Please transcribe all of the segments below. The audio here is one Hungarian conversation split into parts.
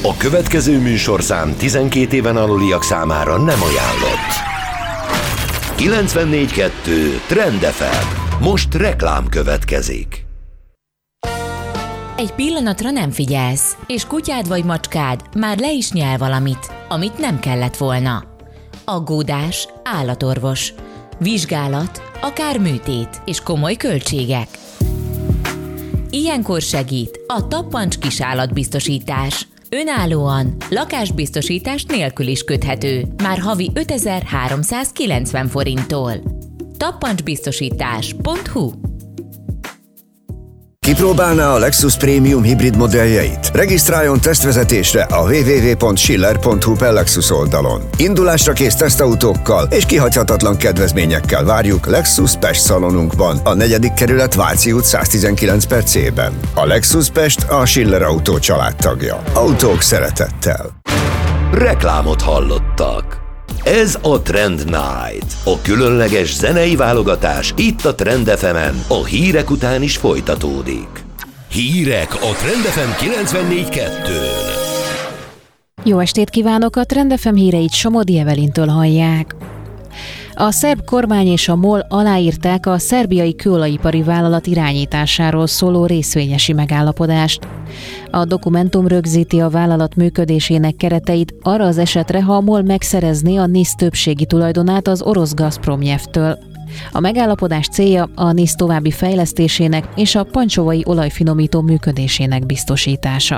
A következő műsorszám 12 éven aluliak számára nem ajánlott. 94.2 Trend FM. Most reklám következik. Egy pillanatra nem figyelsz, és kutyád vagy macskád már le is nyel valamit, amit nem kellett volna. Aggódás, állatorvos, vizsgálat, akár műtét és komoly költségek. Ilyenkor segít a Tappancs kisállatbiztosítás. Önállóan, lakásbiztosítás nélkül is köthető, már havi 5390 forinttól. tappancsbiztosítás.hu. Kipróbálná a Lexus Premium hibrid modelljeit? Regisztráljon tesztvezetésre a www.schiller.hu per Lexus oldalon. Indulásra kész tesztautókkal és kihagyhatatlan kedvezményekkel várjuk Lexus Pest szalonunkban, a 4. kerület Váci út 119/C-ben. A Lexus Pest a Schiller Autó családtagja. Autók szeretettel. Reklámot hallottak. Ez a Trend Night, a különleges zenei válogatás itt a Trend FM-en, a hírek után is folytatódik. Hírek a Trend FM 94.2-n. Jó estét kívánok, a Trend FM híreit Somodi Evelintől hallják. A szerb kormány és a MOL aláírták a szerbiai kőolajipari vállalat irányításáról szóló részvényesi megállapodást. A dokumentum rögzíti a vállalat működésének kereteit arra az esetre, ha a MOL megszerezné a NISZ többségi tulajdonát az orosz Gazpromnyeftől. A megállapodás célja a NISZ további fejlesztésének és a pancsovai olajfinomító működésének biztosítása.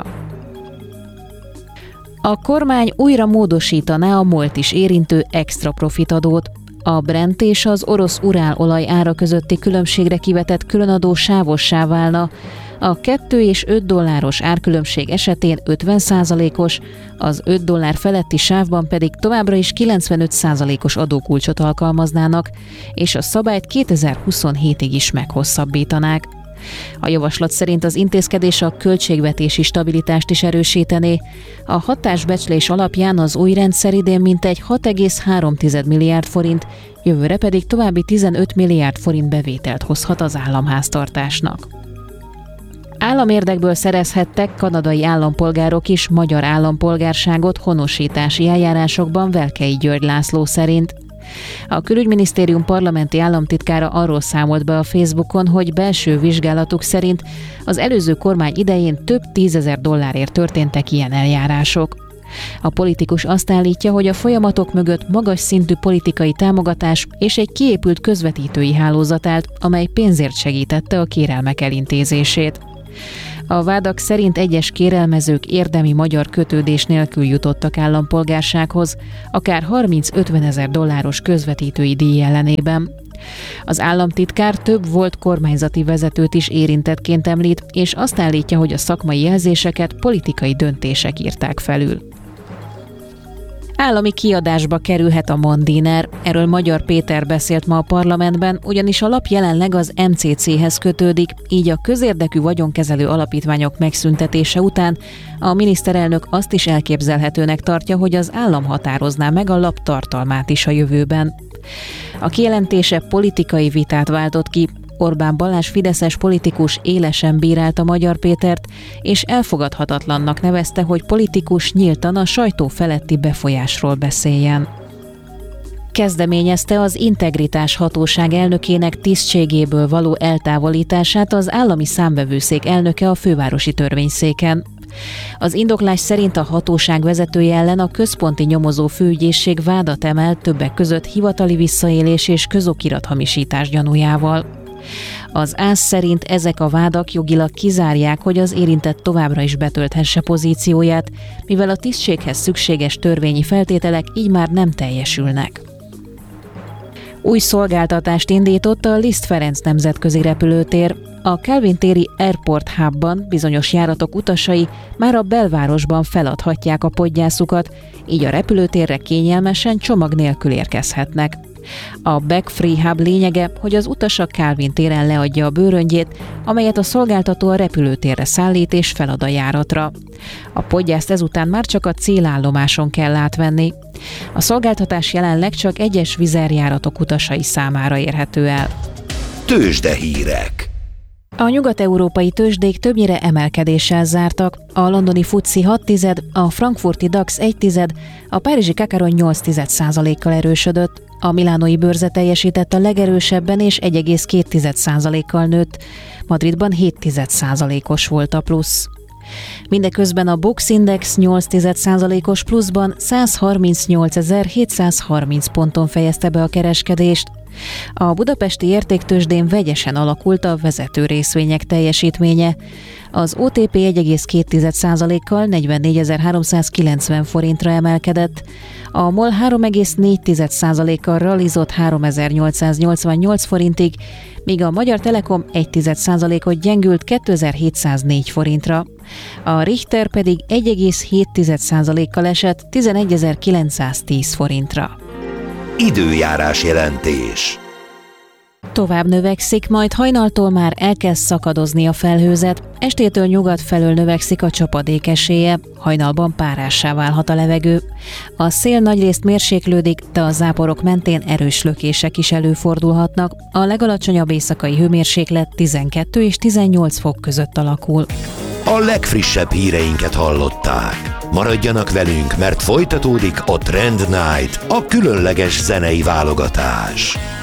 A kormány újra módosítaná a MOL-t is érintő extra profitadót. A Brent és az orosz urálolaj ára közötti különbségre kivetett különadó sávossá válna. A 2 és 5 dolláros árkülönbség esetén 50%-os, az 5 dollár feletti sávban pedig továbbra is 95%-os adókulcsot alkalmaznának, és a szabályt 2027-ig is meghosszabbítanák. A javaslat szerint az intézkedés a költségvetési stabilitást is erősítené. A hatásbecslés alapján az új rendszer idén mintegy 6,3 milliárd forint, jövőre pedig további 15 milliárd forint bevételt hozhat az államháztartásnak. Államérdekből szerezhettek kanadai állampolgárok is magyar állampolgárságot honosítási eljárásokban Velkei György László szerint. A Külügyminisztérium parlamenti államtitkára arról számolt be a Facebookon, hogy belső vizsgálatuk szerint az előző kormány idején több $10,000 történtek ilyen eljárások. A politikus azt állítja, hogy a folyamatok mögött magas szintű politikai támogatás és egy kiépült közvetítői hálózat állt, amely pénzért segítette a kérelmek elintézését. A vádak szerint egyes kérelmezők érdemi magyar kötődés nélkül jutottak állampolgársághoz, akár $30-50,000 közvetítői díj ellenében. Az államtitkár több volt kormányzati vezetőt is érintettként említ, és azt állítja, hogy a szakmai jelzéseket politikai döntések írták felül. Állami kiadásba kerülhet a Mondiner. Erről Magyar Péter beszélt ma a parlamentben, ugyanis a lap jelenleg az MCC-hez kötődik, így a közérdekű vagyonkezelő alapítványok megszüntetése után a miniszterelnök azt is elképzelhetőnek tartja, hogy az állam határozná meg a lap tartalmát is a jövőben. A kijelentése politikai vitát váltott ki. Orbán Balázs fideszes politikus élesen bírálta Magyar Pétert, és elfogadhatatlannak nevezte, hogy politikus nyíltan a sajtó feletti befolyásról beszéljen. Kezdeményezte az Integritás Hatóság elnökének tisztségéből való eltávolítását az állami számvevőszék elnöke a fővárosi törvényszéken. Az indoklás szerint a hatóság vezetője ellen a központi nyomozó főügyészség vádat emelt, többek között hivatali visszaélés és közokirathamisítás gyanújával. Az ÁSZ szerint ezek a vádak jogilag kizárják, hogy az érintett továbbra is betölthesse pozícióját, mivel a tisztséghez szükséges törvényi feltételek így már nem teljesülnek. Új szolgáltatást indított a Liszt Ferenc nemzetközi repülőtér. A Kelvin téri Airport Hubban bizonyos járatok utasai már a belvárosban feladhatják a podgyászukat, így a repülőtérre kényelmesen csomag nélkül érkezhetnek. A Bag Free Hub lényege, hogy az utas a Kelvin téren leadja a bőröngyét, amelyet a szolgáltató a repülőtérre szállít és felad a járatra. A podgyászt ezután már csak a célállomáson kell átvenni. A szolgáltatás jelenleg csak egyes Wizz Air járatok utasai számára érhető el. Tőzsdehírek. A nyugat-európai tőzsdék többnyire emelkedéssel zártak. A londoni FTSE 6, a frankfurti DAX 1, a párizsi Kakaron 8%-kal erősödött. A milánói bőrze teljesített a legerősebben és 1,2%-kal nőtt. Madridban 7%-os volt a plusz. Mindeközben a Box Index 8%-os pluszban 138.730 ponton fejezte be a kereskedést. A budapesti értéktőzsdén vegyesen alakult a vezető részvények teljesítménye. Az OTP 1,2%-kal 44.390 forintra emelkedett, a MOL 3,4%-kal rallizott 3.888 forintig, míg a Magyar Telekom 1%-ot gyengült 2.704 forintra. A Richter pedig 1,7%-kal esett 11.910 forintra. Időjárás jelentés. Tovább növekszik, majd hajnaltól már elkezd szakadozni a felhőzet, estétől nyugat felől növekszik a csapadék esélye, hajnalban párássá válhat a levegő. A szél nagyrészt mérséklődik, de a záporok mentén erős lökések is előfordulhatnak, a legalacsonyabb éjszakai hőmérséklet 12 és 18 fok között alakul. A legfrissebb híreinket hallották. Maradjanak velünk, mert folytatódik a Trend Night, a különleges zenei válogatás.